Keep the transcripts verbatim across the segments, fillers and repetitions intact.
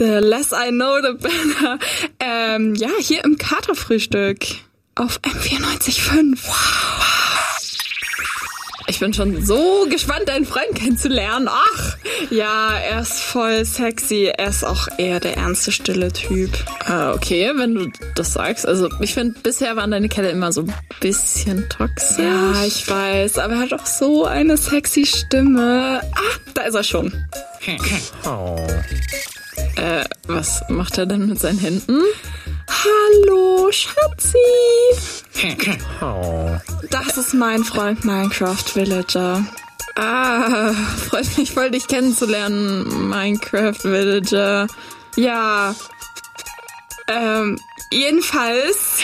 The less I know, the better. Ähm, ja, hier im Katerfrühstück auf M vierundneunzig Komma fünf. Wow. Ich bin schon so gespannt, deinen Freund kennenzulernen. Ach, ja, er ist voll sexy. Er ist auch eher der ernste, stille Typ. Ah, okay, wenn du das sagst. Also ich finde, bisher waren deine Kerle immer so ein bisschen toxisch. Ja, ich weiß, aber er hat auch so eine sexy Stimme. Ah, da ist er schon. Oh. Äh, was macht er denn mit seinen Händen? Hallo, Schatzi. Oh. Das ist mein Freund Minecraft Villager. Ah, freut mich voll, dich kennenzulernen, Minecraft Villager. Ja, ähm, jedenfalls...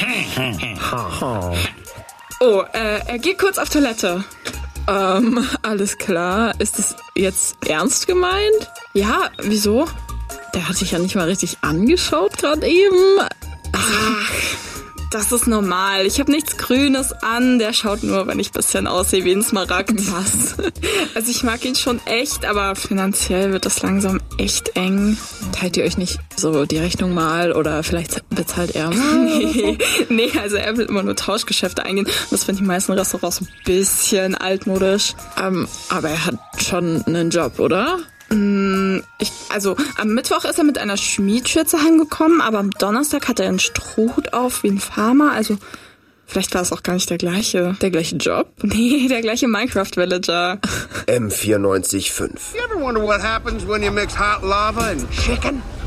Oh, äh, er geht kurz auf Toilette. Ähm, alles klar. Ist das jetzt ernst gemeint? Ja, wieso? Der hat dich ja nicht mal richtig angeschaut gerade eben. Ach, das ist normal. Ich habe nichts Grünes an. Der schaut nur, wenn ich ein bisschen aussehe wie ein Smaragd. Was? Also ich mag ihn schon echt, aber finanziell wird das langsam echt eng. Teilt ihr euch nicht so die Rechnung mal oder vielleicht bezahlt er mal? nee, nee, also er will immer nur Tauschgeschäfte eingehen. Das finden die meisten Restaurants ein bisschen altmodisch. Ähm, aber er hat schon einen Job, oder? Ich, also am Mittwoch ist er mit einer Schmiedschürze heimgekommen, aber am Donnerstag hat er einen Strohhut auf wie ein Farmer. Also vielleicht war es auch gar nicht der gleiche. Der gleiche Job? Nee, der gleiche Minecraft-Villager. M vierundneunzig Komma fünf. You ever wonder what happens when you mix hot lava and chicken?